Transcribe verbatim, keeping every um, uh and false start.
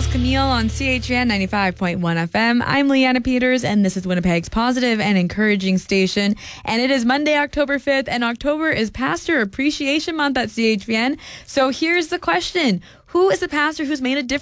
Charles Camille on C H V N ninety-five point one F M. I'm Leanna Peters, and this is Winnipeg's positive and encouraging station. And it is Monday, October fifth, and October is Pastor Appreciation Month at C H V N. So here's the question. Who is the pastor who's made a difference